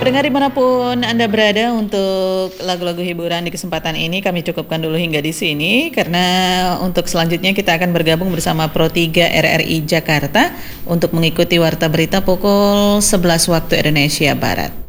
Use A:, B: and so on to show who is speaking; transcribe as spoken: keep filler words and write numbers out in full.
A: Pendengar dimanapun Anda berada, untuk lagu-lagu hiburan di kesempatan ini kami cukupkan dulu hingga di sini, karena untuk selanjutnya kita akan bergabung bersama Pro tiga R R I Jakarta untuk mengikuti Warta Berita pukul sebelas waktu Indonesia Barat.